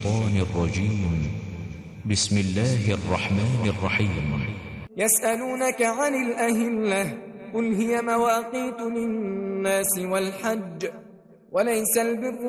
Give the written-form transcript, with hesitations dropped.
الشيطان الرجيم. بسم الله الرحمن الرحيم. يسألونك عن الأهلة قل هي مواقيت للناس والحج وليس البر